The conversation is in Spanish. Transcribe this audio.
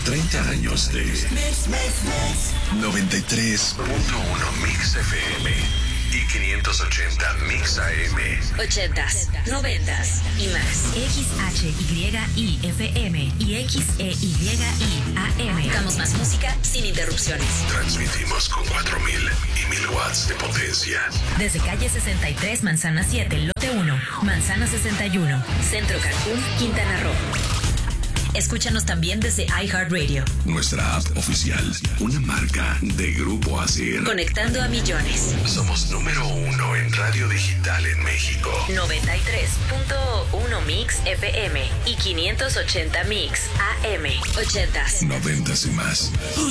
30 años de 93.1 Mix FM y 580 Mix AM. 80s, 90s y más. XHYIFM y XEYI AM. Buscamos más música sin interrupciones. Transmitimos con 4,000 y 1,000 watts de potencia. Desde calle 63, Manzana 7, lote 1, Manzana 61, Centro Cancún, Quintana Roo. Escúchanos también desde iHeartRadio. Nuestra app oficial, una marca de Grupo ASIR. Conectando a millones. Somos número 1 en radio digital en México. 93.1 Mix FM y 580 Mix AM. 80s. 90s y más.